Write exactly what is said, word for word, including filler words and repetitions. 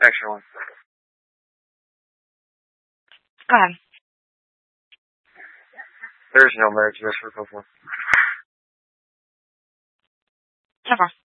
Excellent. Go ahead. There is no merit to this proposal. So far.